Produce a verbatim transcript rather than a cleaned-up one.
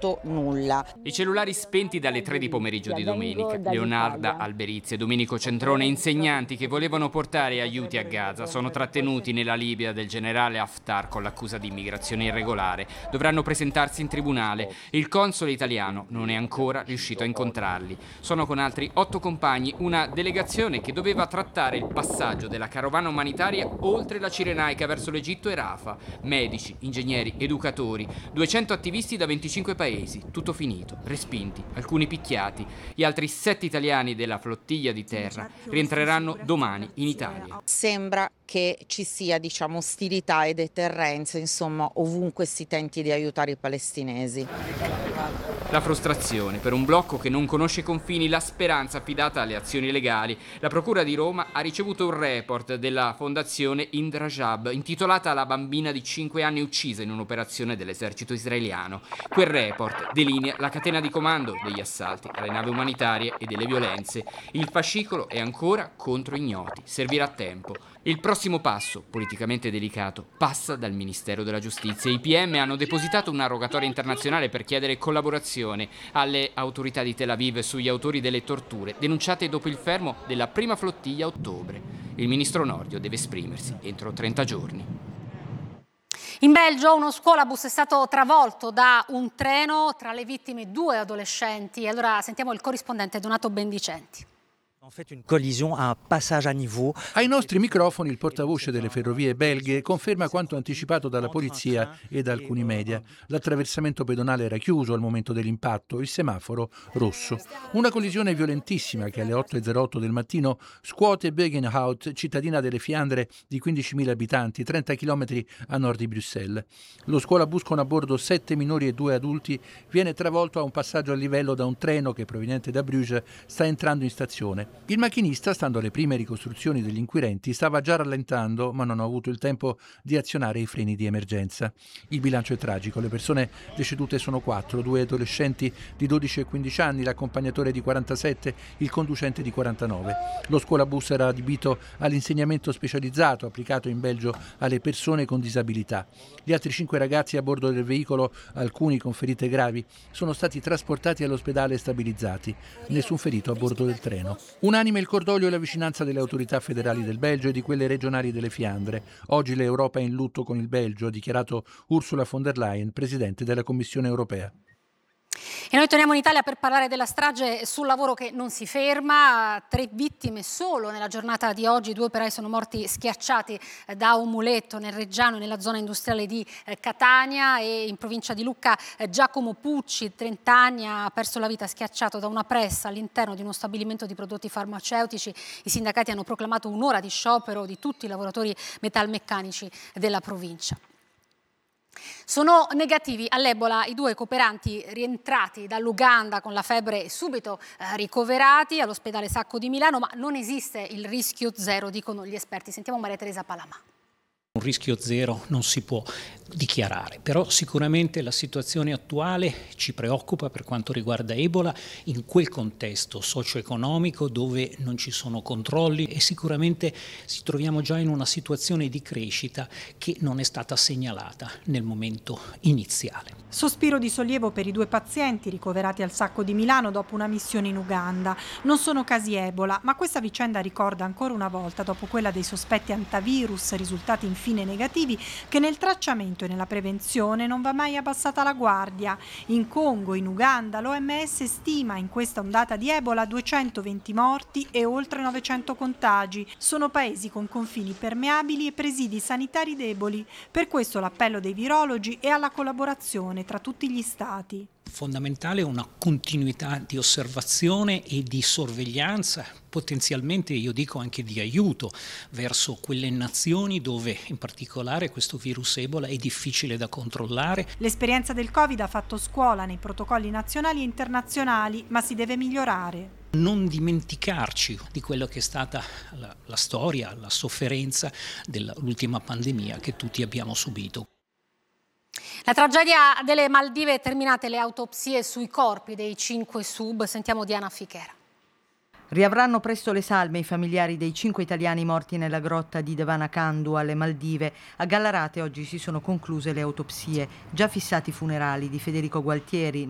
saputo nulla. I cellulari spenti dalle tre di pomeriggio di domenica. Leonarda Alberizi e Domenico Centrone, insegnanti che volevano portare aiuti a Gaza, sono trattenuti nella Libia del generale Haftar con l'accusa di immigrazione irregolare. Dovranno presentarsi in tribunale. Il console italiano non è ancora riuscito a incontrarli. Sono con altri otto compagni una delegazione che doveva trattare il passaggio della carovana umanitaria oltre la Cirenaica verso l'Egitto e Rafah. Medici, ingegneri, educatori, duecento attivisti da venticinque paesi. Tutto finito, respinti, alcuni picchiati. Gli altri sette italiani della flottiglia di terra rientreranno domani in Italia. Sembra che ci sia, diciamo, ostilità e deterrenza, insomma, ovunque si tenti di aiutare i palestinesi. La frustrazione per un blocco che non conosce confini, la speranza affidata alle azioni legali. La Procura di Roma ha ricevuto un report della fondazione Indrajab intitolata La bambina di cinque anni uccisa in un'operazione dell'esercito israeliano. Quel report delinea la catena di comando degli assalti alle navi umanitarie e delle violenze. Il fascicolo è ancora contro ignoti, servirà tempo. Il prossimo passo, politicamente delicato, passa dal Ministero della Giustizia. I P M hanno depositato una rogatoria internazionale per chiedere collaborazione alle autorità di Tel Aviv sugli autori delle torture denunciate dopo il fermo della prima flottiglia a ottobre. Il ministro Nordio deve esprimersi entro trenta giorni. In Belgio uno scuolabus è stato travolto da un treno, tra le vittime due adolescenti. Allora sentiamo il corrispondente Donato Bendicenti. Ai nostri microfoni il portavoce delle ferrovie belghe conferma quanto anticipato dalla polizia e da alcuni media. L'attraversamento pedonale era chiuso al momento dell'impatto, il semaforo rosso. Una collisione violentissima che alle otto e zero otto del mattino scuote Begenhout, cittadina delle Fiandre di quindicimila abitanti, trenta chilometri a nord di Bruxelles. Lo scuolabus con a bordo sette minori e due adulti viene travolto a un passaggio a livello da un treno che proveniente da Bruges sta entrando in stazione. Il macchinista, stando alle prime ricostruzioni degli inquirenti, stava già rallentando, ma non ha avuto il tempo di azionare i freni di emergenza. Il bilancio è tragico, le persone decedute sono quattro, due adolescenti di dodici e quindici anni, l'accompagnatore di quarantasette, il conducente di quarantanove. Lo scuolabus era adibito all'insegnamento specializzato applicato in Belgio alle persone con disabilità. Gli altri cinque ragazzi a bordo del veicolo, alcuni con ferite gravi, sono stati trasportati all'ospedale e stabilizzati. Nessun ferito a bordo del treno. Unanime il cordoglio e la vicinanza delle autorità federali del Belgio e di quelle regionali delle Fiandre. Oggi l'Europa è in lutto con il Belgio, ha dichiarato Ursula von der Leyen, presidente della Commissione europea. E noi torniamo in Italia per parlare della strage sul lavoro che non si ferma. Tre vittime solo nella giornata di oggi. Due operai sono morti schiacciati da un muletto nel Reggiano, nella zona industriale di Catania, e in provincia di Lucca Giacomo Pucci, trenta anni, ha perso la vita schiacciato da una pressa all'interno di uno stabilimento di prodotti farmaceutici. I sindacati hanno proclamato un'ora di sciopero di tutti i lavoratori metalmeccanici della provincia. Sono negativi all'Ebola i due cooperanti rientrati dall'Uganda con la febbre, subito eh, ricoverati all'ospedale Sacco di Milano, ma non esiste il rischio zero, dicono gli esperti. Sentiamo Maria Teresa Palama. Un rischio zero non si può dichiarare, però sicuramente la situazione attuale ci preoccupa per quanto riguarda Ebola in quel contesto socio-economico dove non ci sono controlli e sicuramente ci troviamo già in una situazione di crescita che non è stata segnalata nel momento iniziale. Sospiro di sollievo per i due pazienti ricoverati al Sacco di Milano dopo una missione in Uganda. Non sono casi Ebola, ma questa vicenda ricorda ancora una volta, dopo quella dei sospetti antivirus risultati infine negativi, che nel tracciamento e nella prevenzione non va mai abbassata la guardia. In Congo, in Uganda, l'O M S stima in questa ondata di Ebola duecentoventi morti e oltre novecento contagi. Sono paesi con confini permeabili e presidi sanitari deboli. Per questo l'appello dei virologi è alla collaborazione tra tutti gli stati. Fondamentale una continuità di osservazione e di sorveglianza, potenzialmente io dico anche di aiuto verso quelle nazioni dove in particolare questo virus Ebola è difficile da controllare. L'esperienza del Covid ha fatto scuola nei protocolli nazionali e internazionali, ma si deve migliorare. Non dimenticarci di quello che è stata la, la storia, la sofferenza dell'ultima pandemia che tutti abbiamo subito. La tragedia delle Maldive, terminate le autopsie sui corpi dei cinque sub. Sentiamo Diana Fichera. Riavranno presto le salme i familiari dei cinque italiani morti nella grotta di Devanakandu alle Maldive. A Gallarate oggi si sono concluse le autopsie. Già fissati i funerali di Federico Gualtieri,